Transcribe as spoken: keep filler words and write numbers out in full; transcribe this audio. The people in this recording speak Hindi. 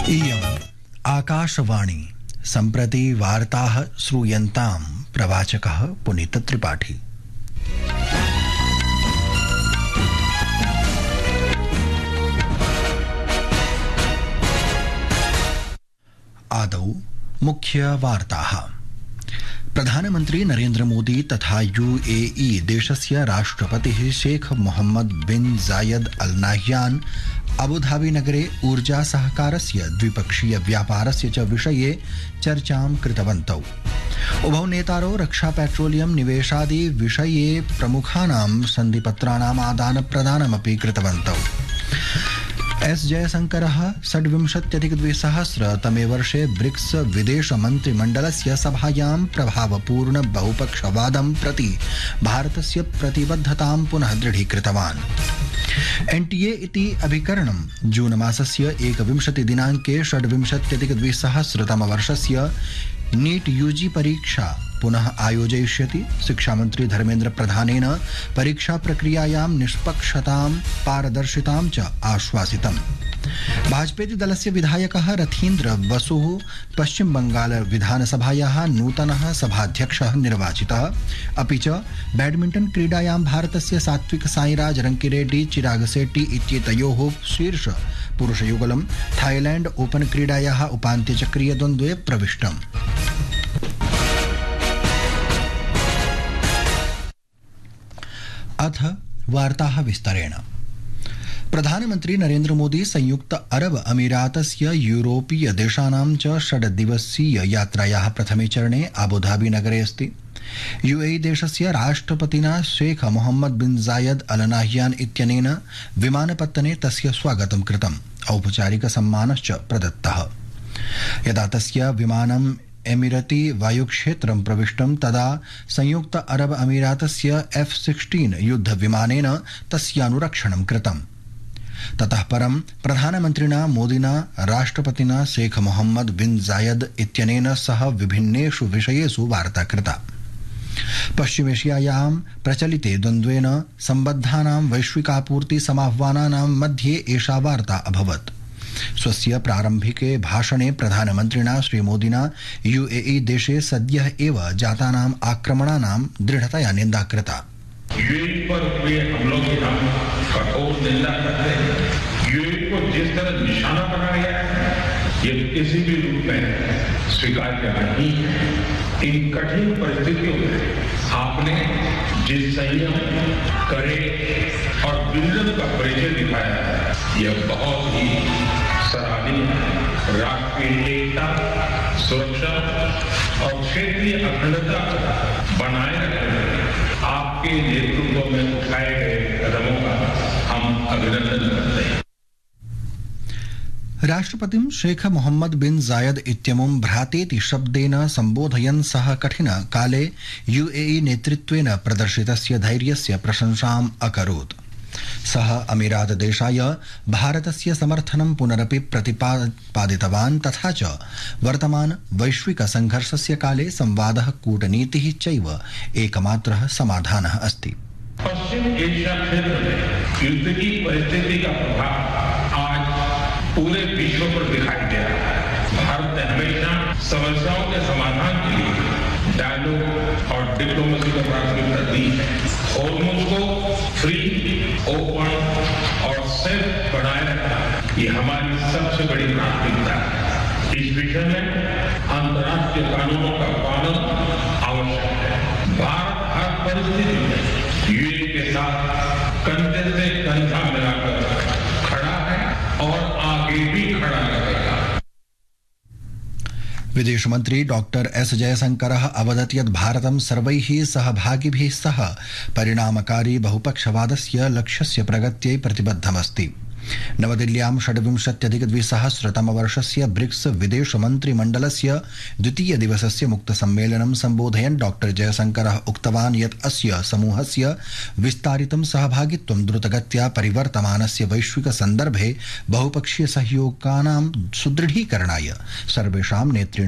इयम् आकाशवाणी सम्प्रति वार्ताः श्रूयन्तां प्रवाचकः पुनीत त्रिपाठी। आदौ मुख्य वार्ताः। प्रधानमन्त्री नरेन्द्र मोदी तथा यूएई देशस्य राष्ट्रपतिः शेख मोहम्मद बिन जायद अल नाह्यान अबुधाबी नगरे ऊर्जा सहकारस्य द्विपक्षीय व्यापारस्य च विषये चर्चां कृतवन्तौ। उभौ नेतारौ रक्षा पेट्रोलियम निवेशादि विषये प्रमुखानां सन्धिपत्राणाम् आदान प्रदानमपि कृतवन्तौ। एस जयशंकरः षड्विंशत्यधिक द्विसहस्रतमे वर्षे ब्रिक्स विदेश मन्त्रिमण्डलस्य सभायां प्रभावपूर्ण बहुपक्षवादं प्रति भारतस्य प्रतिबद्धतां पुनः दृढीकृतवान्। एनटीए इति अभिकरणं जून मासस्य एकविंशति दिनाङ्के षड्विंशत्यधिक द्विसहस्रतमवर्षस्य नीट यूजी परीक्षा पुनः आयोजयिष्यति। शिक्षामन्त्री धर्मेन्द्र प्रधानेन परीक्षा प्रक्रियायां निष्पक्षतां पारदर्शितां च आश्वासितम्। भाजपेति दलस्य विधायकः रथीन्द्र बसुः पश्चिम बंगाल विधानसभायाः नूतनः सभाध्यक्षः निर्वाचितः। अपि च बैडमिण्टन क्रीडायां भारतस्य सात्विक साईराज रंकिरेड्डी चिराग शेट्टी इत्येतयोः शीर्ष पुरुषयुगलं थाईलैंड ओपन क्रीडायाः उपान्त्यचक्रीय द्वन्द्वे प्रविष्टम्। अथ वार्ताः विस्तरेण। प्रधानमन्त्री नरेन्द्र मोदी संयुक्त अरब अमीरातस्य यूरोपीय देशानां च षड्दिवसीय यात्रायाः प्रथमे चरणे अबुधाबी नगरे अस्ति। यूएई देशस्य राष्ट्रपतिना शेख मोहम्मद बिन जायद अल नाह्यान इत्यनेन विमानपत्तने तस्य स्वागतं कृतम्। औपचारिक सम्मानश्च प्रदत्तः। यदा तस्य विमानम् एमिरती वायुक्षेत्रं प्रविष्टं तदा संयुक्त अरब अमीरातस्य एफ सिक्सटीन युद्ध विमानेन तस्यानुरक्षणं कृतम्। ततः परं प्रधानमन्त्रिणा मोदिना राष्ट्रपतिना शेख मोहम्मद बिन जायद इत्यनेन सह विभिन्नेषु विषयेषु वार्ता कृता। पश्चिमेशियायां प्रचलिते द्वन्द्वेन सम्बद्धानां वैश्विकापूर्ति समाह्वानानां मध्ये एषा वार्ता अभवत्। स्वस्य प्रारम्भिके भाषणे प्रधानमन्त्रिणा श्रीमोदिना यूएई देशे सद्यः एव जातानाम् आक्रमणानां दृढ़तया निन्दा कृता। यूएई पर हुए हमलों की हम कठोर निंदा करते हैं। यूएई को जिस तरह निशाना बनाया गया है ये किसी भी रूप में स्वीकार्य नहीं है। इन कठिन परिस्थितियों में आपने जिस संयम, करे और विजन का परिचय दिखाया है यह बहुत ही सराहनीय है। राष्ट्रीय एकता, सुरक्षा और क्षेत्रीय अखंडता बनाए रखने में आपके नेतृत्व में उठाए गए कदमों का हम अभिनंदन करते हैं। राष्ट्रपतिं शेख मोहम्मद बिन जायद इत्यमुं भ्रातेति शब्देन सम्बोधयन् सः कठिन काले यूएई नेतृत्वेन प्रदर्शितस्य धैर्यस्य प्रशंसाम् अकरोत्। सः अमीरात देशाय भारतस्य समर्थनं पुनरपि प्रतिपादितवान् तथा च वर्तमान वैश्विक संघर्षस्य काले संवादः, कूटनीतिः चैव एकमात्रः समाधानः अस्ति। पश्चिम एशिया क्षेत्र में युद्ध की परिस्थिति का प्रभाव आज पूरे विश्व पर दिखाई दे रहा है। भारत ने हमेशा समस्याओं के समाधान के लिए डायलॉग और डिप्लोमेसी को प्राथमिकता दी है। हॉर्मोज को फ्री, ओपन और सेफ बनाए रखना ये हमारी सबसे बड़ी प्राथमिकता है। इस विषय में अंतर्राष्ट्रीय कानूनों का पालन आवश्यक है। भारत हर परिस्थिति में यूएई के साथ कंधे से कंधा मिलाकर खड़ा है और आगे भी खड़ा रहेगा। विदेश मंत्री डॉक्टर एस जयशंकरः अवदत् यत् भारतं सर्वैः सहभागिभिः सह परिणामकारी बहुपक्षवादस्य लक्ष्यस्य प्रगत्यै प्रतिबद्धमस्ति। नवदिल्ल्यां षड्विंशत्यधिक द्विसहस्रतमवर्षस्य ब्रिक्स विदेश मन्त्रिमण्डलस्य द्वितीय दिवसस्य मुक्तसम्मेलनं सम्बोधयन् डॉक्टर जयशंकरः उक्तवान् यत् अस्य समूहस्य विस्तारितं सहभागित्वं द्रुतगत्या परिवर्तमानस्य वैश्विक सन्दर्भे बहुपक्षीय सहयोगानां सुदृढीकरणाय सर्वेषां नेतृणां